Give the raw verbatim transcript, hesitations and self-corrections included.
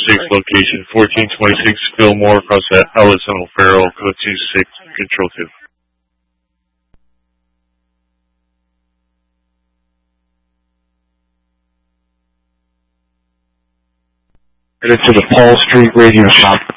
six, location fourteen twenty-six Fillmore, across at Ellis and O'Farrell, code two six, control two. Headed to the Paul Street Radio Shop.